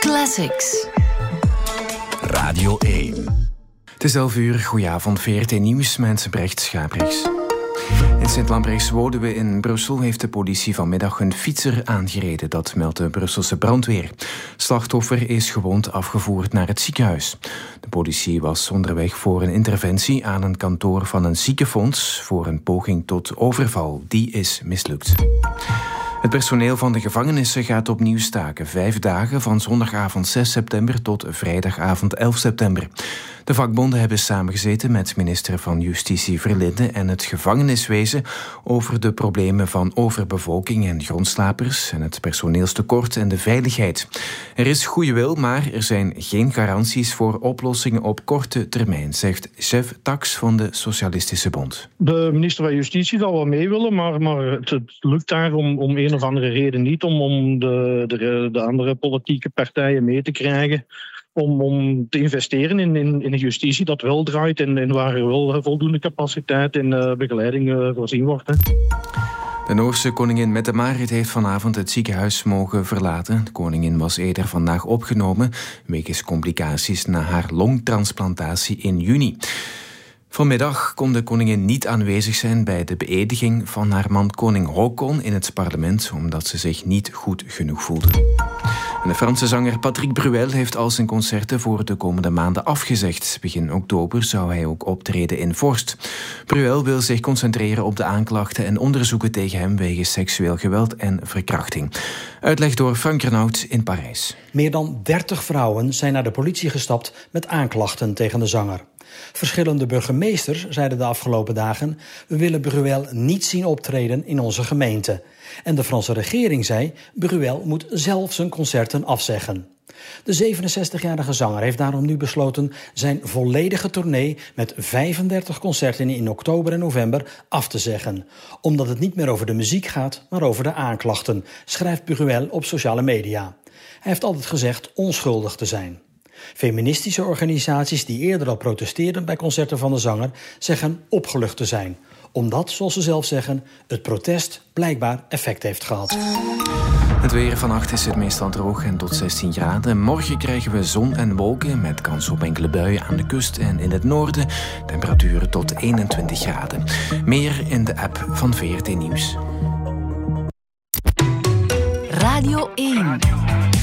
Classics. Radio 1. Het is 11 uur, goedenavond, VRT Nieuws met Brecht Schaprechts. In Sint-Lambrechtswoluwe in Brussel heeft de politie vanmiddag een fietser aangereden. Dat meldt de Brusselse brandweer. Slachtoffer is gewond afgevoerd naar het ziekenhuis. De politie was onderweg voor een interventie aan een kantoor van een ziekenfonds voor een poging tot overval. Die is mislukt. Het personeel van de gevangenissen gaat opnieuw staken. 5 dagen van zondagavond 6 september tot vrijdagavond 11 september. De vakbonden hebben samengezeten met minister van Justitie Verlinde en het gevangeniswezen over de problemen van overbevolking en grondslapers en het personeelstekort en de veiligheid. Er is goede wil, maar er zijn geen garanties voor oplossingen op korte termijn, zegt chef Tax van de Socialistische Bond. De minister van Justitie zal wel mee willen, maar het lukt daar om een of andere reden niet om de andere politieke partijen mee te krijgen. Om te investeren in de justitie dat wel draait en waar er wel voldoende capaciteit en begeleiding voorzien wordt. Hè. De Noorse koningin Mette-Marit heeft vanavond het ziekenhuis mogen verlaten. De koningin was eerder vandaag opgenomen wegens complicaties na haar longtransplantatie in juni. Vanmiddag kon de koningin niet aanwezig zijn bij de beëdiging van haar man koning Haakon in het parlement, omdat ze zich niet goed genoeg voelde. En de Franse zanger Patrick Bruel heeft al zijn concerten voor de komende maanden afgezegd. Begin oktober zou hij ook optreden in Vorst. Bruel wil zich concentreren op de aanklachten en onderzoeken tegen hem wegens seksueel geweld en verkrachting. Uitleg door Frank Renaud in Parijs. Meer dan 30 vrouwen zijn naar de politie gestapt met aanklachten tegen de zanger. Verschillende burgemeesters zeiden de afgelopen dagen: we willen Bruel niet zien optreden in onze gemeente. En de Franse regering zei: Bruel moet zelf zijn concerten afzeggen. De 67-jarige zanger heeft daarom nu besloten zijn volledige tournee met 35 concerten in oktober en november af te zeggen. Omdat het niet meer over de muziek gaat, maar over de aanklachten, schrijft Bruel op sociale media. Hij heeft altijd gezegd onschuldig te zijn. Feministische organisaties die eerder al protesteerden bij concerten van de zanger zeggen opgelucht te zijn. Omdat, zoals ze zelf zeggen, het protest blijkbaar effect heeft gehad. Het weer vannacht is het meestal droog en tot 16 graden. Morgen krijgen we zon en wolken met kans op enkele buien aan de kust en in het noorden. Temperaturen tot 21 graden. Meer in de app van VRT Nieuws. Radio 1.